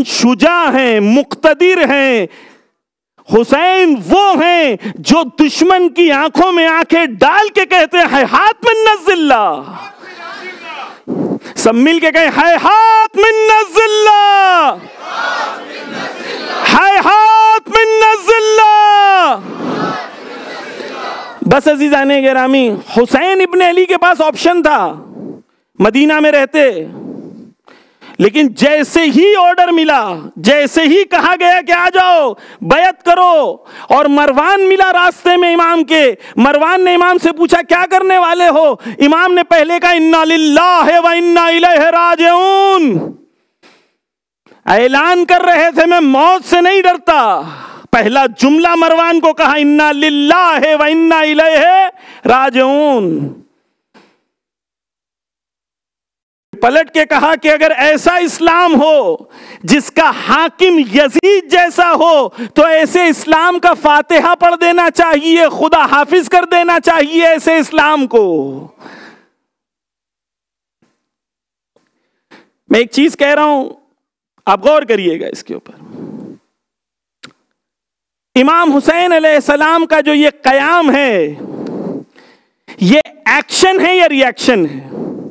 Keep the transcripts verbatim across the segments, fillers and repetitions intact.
حسین شجاع ہیں، مقتدر ہیں، حسین وہ ہیں جو دشمن کی آنکھوں میں آنکھیں ڈال کے کہتے ہیں ہاتھ من الذلہ. سب مل کے کہیں ہے ہاتھ من الذلہ، ہے ہاتھ من الذلہ. بس عزیزان گرامی، حسین ابن علی کے پاس آپشن تھا، مدینہ میں رہتے، لیکن جیسے ہی آرڈر ملا، جیسے ہی کہا گیا کہ آ جاؤ بیعت کرو، اور مروان ملا راستے میں امام کے، مروان نے امام سے پوچھا کیا کرنے والے ہو؟ امام نے پہلے کہا انا للہ و انا الیہ راجعون. اعلان کر رہے تھے میں موت سے نہیں ڈرتا. پہلا جملہ مروان کو کہا انا للہ و انا الیہ راجعون. پلٹ کے کہا کہ اگر ایسا اسلام ہو جس کا حاکم یزید جیسا ہو تو ایسے اسلام کا فاتحہ پڑھ دینا چاہیے، خدا حافظ کر دینا چاہیے ایسے اسلام کو. میں ایک چیز کہہ رہا ہوں، آپ غور کریے گا اس کے اوپر. امام حسین علیہ السلام کا جو یہ قیام ہے، یہ ایکشن ہے یا ری ایکشن ہے؟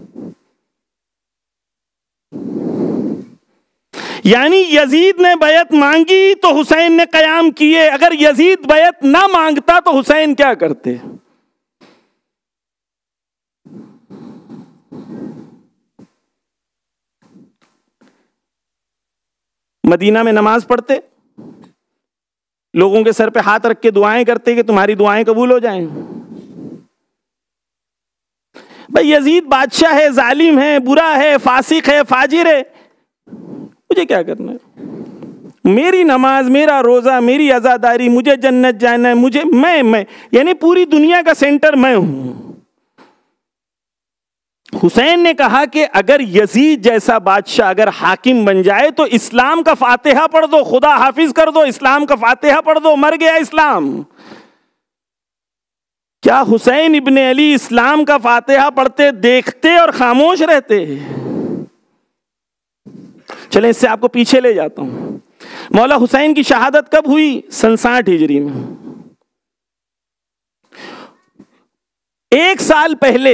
یعنی یزید نے بیعت مانگی تو حسین نے قیام کیے، اگر یزید بیعت نہ مانگتا تو حسین کیا کرتے؟ مدینہ میں نماز پڑھتے، لوگوں کے سر پہ ہاتھ رکھ کے دعائیں کرتے کہ تمہاری دعائیں قبول ہو جائیں. بھئی یزید بادشاہ ہے، ظالم ہے، برا ہے، فاسق ہے، فاجر ہے، مجھے کیا کرنا ہے؟ میری نماز، میرا روزہ، میری عزاداری، مجھے جنت جانا ہے، مجھے میں میں یعنی پوری دنیا کا سینٹر میں ہوں. حسین نے کہا کہ اگر یزید جیسا بادشاہ اگر حاکم بن جائے تو اسلام کا فاتحہ پڑھ دو، خدا حافظ کر دو، اسلام کا فاتحہ پڑھ دو، مر گیا اسلام. کیا حسین ابن علی اسلام کا فاتحہ پڑھتے دیکھتے اور خاموش رہتے؟ چلیں اس سے آپ کو پیچھے لے جاتا ہوں. مولا حسین کی شہادت کب ہوئی؟ سن ساٹھ ہجری میں. ایک سال پہلے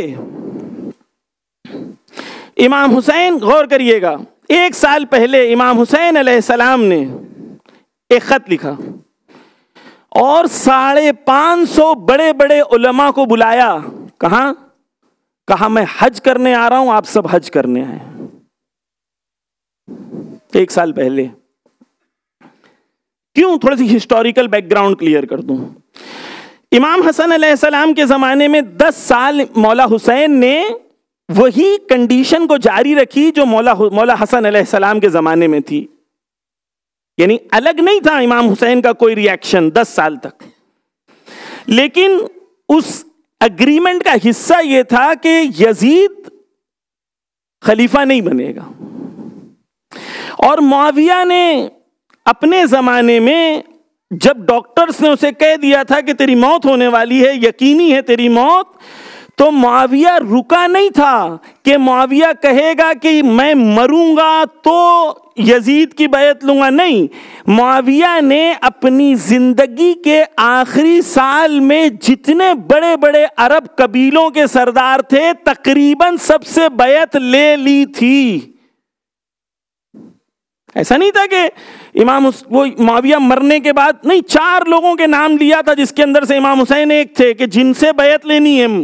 امام حسین، غور کریے گا، ایک سال پہلے امام حسین علیہ السلام نے ایک خط لکھا اور ساڑھے پانچ سو بڑے بڑے علماء کو بلایا. کہاں؟ کہا میں حج کرنے آ رہا ہوں، آپ سب حج کرنے آئے. ایک سال پہلے. کیوں؟ تھوڑا سی ہسٹوریکل بیک گراؤنڈ کلیئر کر دوں. امام حسن علیہ السلام کے زمانے میں دس سال مولا حسین نے وہی کنڈیشن کو جاری رکھی جو مولا مولا حسن علیہ السلام کے زمانے میں تھی. یعنی الگ نہیں تھا امام حسین کا کوئی ری ایکشن دس سال تک. لیکن اس اگریمنٹ کا حصہ یہ تھا کہ یزید خلیفہ نہیں بنے گا. اور معاویہ نے اپنے زمانے میں جب ڈاکٹرز نے اسے کہہ دیا تھا کہ تیری موت ہونے والی ہے، یقینی ہے تیری موت، تو معاویہ رکا نہیں تھا کہ معاویہ کہے گا کہ میں مروں گا تو یزید کی بیعت لوں گا. نہیں، معاویہ نے اپنی زندگی کے آخری سال میں جتنے بڑے بڑے عرب قبیلوں کے سردار تھے تقریباً سب سے بیعت لے لی تھی. ایسا نہیں تھا کہ امام وہ معاویہ مرنے کے بعد، نہیں، چار لوگوں کے نام لیا تھا جس کے اندر سے امام حسین ایک تھے کہ جن سے بیعت لینی ہے.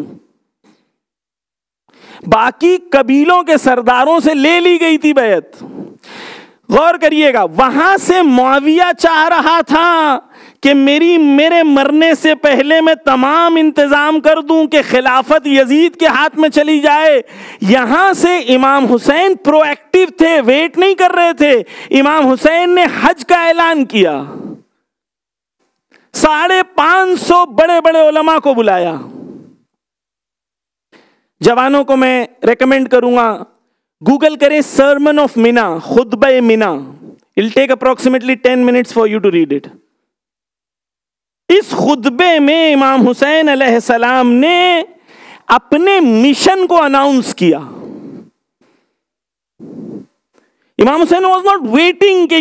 باقی قبیلوں کے سرداروں سے لے لی گئی تھی بیعت. غور کریے گا، وہاں سے معاویہ چاہ رہا تھا کہ میری میرے مرنے سے پہلے میں تمام انتظام کر دوں کہ خلافت یزید کے ہاتھ میں چلی جائے. یہاں سے امام حسین پرو ایکٹیو تھے، ویٹ نہیں کر رہے تھے. امام حسین نے حج کا اعلان کیا، ساڑھے پانچ سو بڑے بڑے علماء کو بلایا. جوانوں کو میں ریکمینڈ کروں گا، گوگل کریں سرمن آف مینا، خطبہ مینا. It'll take approximately ten minutes for you to read it. اس خطبے میں امام حسین علیہ السلام نے اپنے مشن کو اناؤنس کیا. امام حسین was not waiting کہ